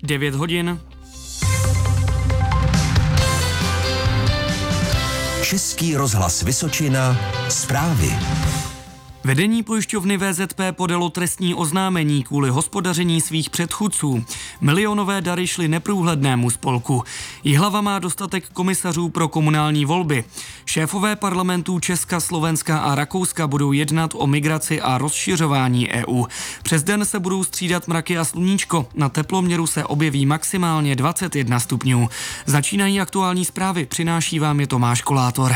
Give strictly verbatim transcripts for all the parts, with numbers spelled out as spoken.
devět hodin. Český rozhlas Vysočina, zprávy. Vedení pojišťovny V Z P podalo trestní oznámení kvůli hospodaření svých předchůdců. Milionové dary šly neprůhlednému spolku. Jihlava má dostatek komisařů pro komunální volby. Šéfové parlamentů Česka, Slovenska a Rakouska budou jednat o migraci a rozšiřování E U. Přes den se budou střídat mraky a sluníčko. Na teploměru se objeví maximálně dvacet jedna stupňů. Začínají aktuální zprávy, přináší vám je Tomáš Kolátor.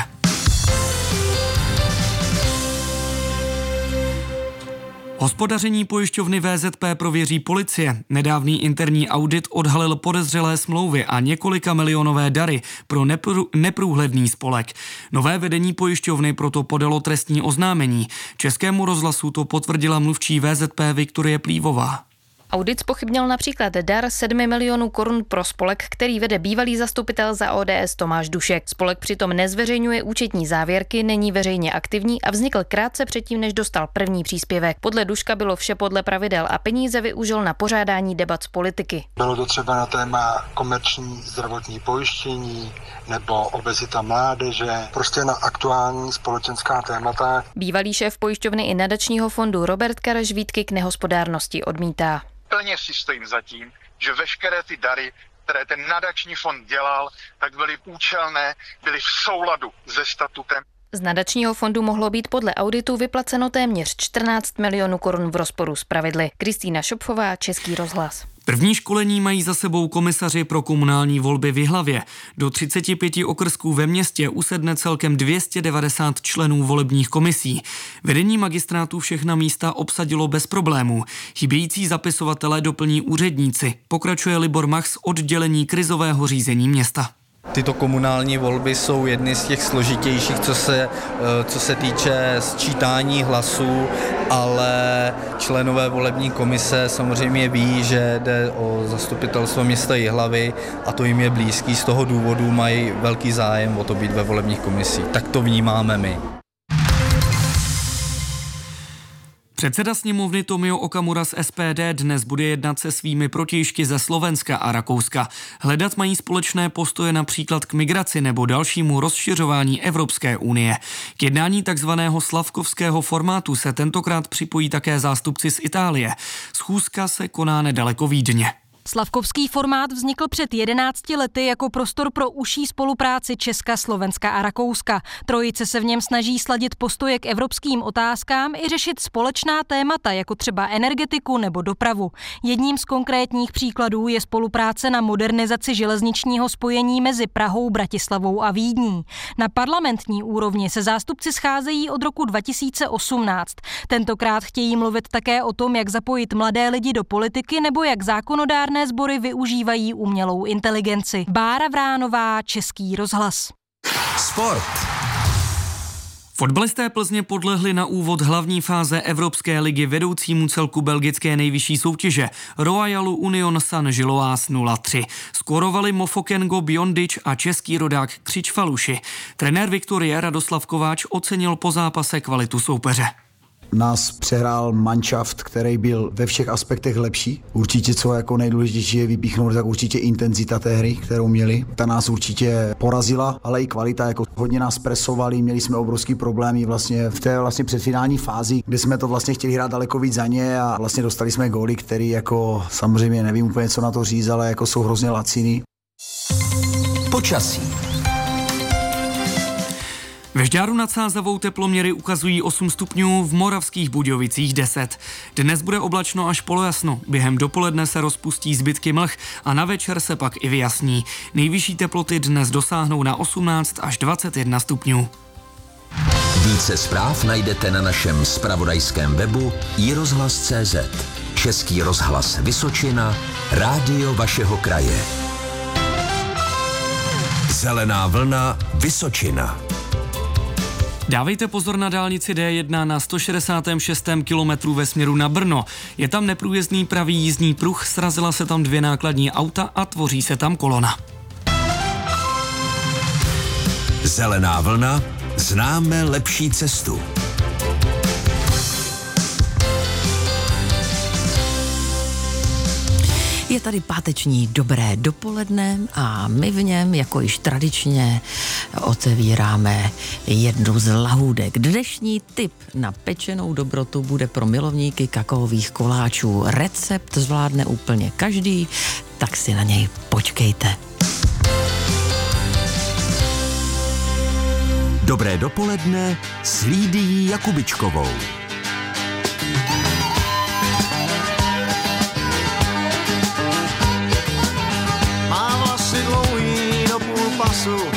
Hospodaření pojišťovny V Z P prověří policie. Nedávný interní audit odhalil podezřelé smlouvy a několika milionové dary pro neprů, neprůhledný spolek. Nové vedení pojišťovny proto podalo trestní oznámení. Českému rozhlasu to potvrdila mluvčí V Z P Viktorie Plívová. Audit zpochybnil například dar sedmi milionů korun pro spolek, který vede bývalý zastupitel za O D S Tomáš Dušek. Spolek přitom nezveřejňuje účetní závěrky, není veřejně aktivní a vznikl krátce předtím, než dostal první příspěvek. Podle Duška bylo vše podle pravidel a peníze využil na pořádání debat z politiky. Bylo to třeba na téma komerční zdravotní pojištění nebo obezita mládeže, prostě na aktuální společenská témata. Bývalý šéf pojišťovny i nadačního fondu Robert Karaš výtky k nehospodárnosti odmítá. Plně si stojím za tím, že veškeré ty dary, které ten nadační fond dělal, tak byly účelné, byly v souladu se statutem. Z nadačního fondu mohlo být podle auditu vyplaceno téměř čtrnáct milionů korun v rozporu s pravidly. Kristýna Šopfová, Český rozhlas. První školení mají za sebou komisaři pro komunální volby v Jihlavě. Do třiceti pěti okrsků ve městě usedne celkem dvě stě devadesát členů volebních komisí. Vedení magistrátu všechna místa obsadilo bez problémů. Chybějící zapisovatelé doplní úředníci. Pokračuje Libor Mach z oddělení krizového řízení města. Tyto komunální volby jsou jedny z těch složitějších, co se, co se týče sčítání hlasů, ale členové volební komise samozřejmě ví, že jde o zastupitelstvo města Jihlavy a to jim je blízký. Z toho důvodu mají velký zájem o to být ve volebních komisích. Tak to vnímáme my. Předseda sněmovny Tomio Okamura z S P D dnes bude jednat se svými protějšky ze Slovenska a Rakouska. Hledat mají společné postoje například k migraci nebo dalšímu rozšiřování Evropské unie. K jednání takzvaného slavkovského formátu se tentokrát připojí také zástupci z Itálie. Schůzka se koná nedaleko Vídně. Slavkovský formát vznikl před jedenácti lety jako prostor pro užší spolupráci Česka, Slovenska a Rakouska. Trojice se v něm snaží sladit postoje k evropským otázkám i řešit společná témata, jako třeba energetiku nebo dopravu. Jedním z konkrétních příkladů je spolupráce na modernizaci železničního spojení mezi Prahou, Bratislavou a Vídní. Na parlamentní úrovni se zástupci scházejí od roku dva tisíce osmnáct. Tentokrát chtějí mluvit také o tom, jak zapojit mladé lidi do politiky nebo jak zákonodárné sbory využívají umělou inteligenci. Bára Vránová, Český rozhlas. Sport. Fotbalisté Plzně podlehli na úvod hlavní fáze Evropské ligy vedoucímu celku belgické nejvyšší soutěže Royalu Union Saint-Gilloise nula tři. Skorovali Mofokengo Biondič a český rodák Křič Faluši. Trenér Viktorie Radoslav Kováč ocenil po zápase kvalitu soupeře. Nás přehrál manšaft, který byl ve všech aspektech lepší. Určitě, co jako nejdůležitější je vypíchnout, tak určitě intenzita té hry, kterou měli. Ta nás určitě porazila, ale i kvalita, jako hodně nás presovali, měli jsme obrovský problémy vlastně v té vlastně předfinální fázi, kde jsme to vlastně chtěli hrát daleko víc za ně a vlastně dostali jsme góly, který jako samozřejmě nevím úplně, co na to říct, ale jako jsou hrozně laciný. Počasí. Ve Žďáru nad Sázavou teploměry ukazují osm stupňů, v Moravských Budějovicích deset. Dnes bude oblačno až polojasno, během dopoledne se rozpustí zbytky mlh a na večer se pak i vyjasní. Nejvyšší teploty dnes dosáhnou na osmnáct až dvacet jedna stupňů. Více zpráv najdete na našem zpravodajském webu i rozhlas tečka cé zet. Český rozhlas Vysočina, rádio vašeho kraje. Zelená vlna Vysočina. Dávejte pozor na dálnici D jedna na sto šedesátém šestém kilometru ve směru na Brno. Je tam neprůjezdný pravý jízdní pruh, srazila se tam dvě nákladní auta a tvoří se tam kolona. Zelená vlna, známe lepší cestu. Je tady páteční dobré dopoledne a my v něm, jako již tradičně, otevíráme jednu z lahůdek. Dnešní tip na pečenou dobrotu bude pro milovníky kakaových koláčů. Recept zvládne úplně každý, tak si na něj počkejte. Dobré dopoledne s Lídií Jakubičkovou. Má vlasy dlouhý do půl pasu,